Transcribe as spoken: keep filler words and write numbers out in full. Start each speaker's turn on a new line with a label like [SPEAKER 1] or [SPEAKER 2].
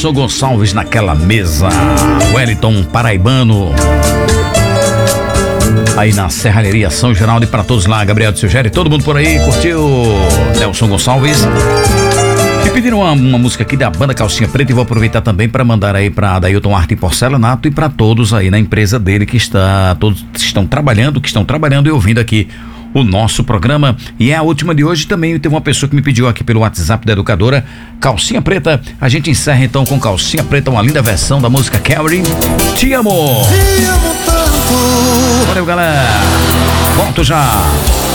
[SPEAKER 1] Nelson Gonçalves naquela mesa. Wellington Paraibano. Aí na Serralheria São Geraldo e para todos lá, Gabriel de Silgeri, todo mundo por aí, curtiu Nelson Gonçalves. Me pediram uma, uma música aqui da banda Calcinha Preta e vou aproveitar também para mandar aí para Dailton Arte e Porcelanato e para todos aí na empresa dele que está, todos estão trabalhando, que estão trabalhando e ouvindo aqui o nosso programa. E é a última de hoje. Também teve uma pessoa que me pediu aqui pelo WhatsApp da educadora, Calcinha Preta. A gente encerra então com Calcinha Preta, uma linda versão da música Carrie, Te Amo.
[SPEAKER 2] Te amo tanto.
[SPEAKER 1] Valeu, galera. Volto já.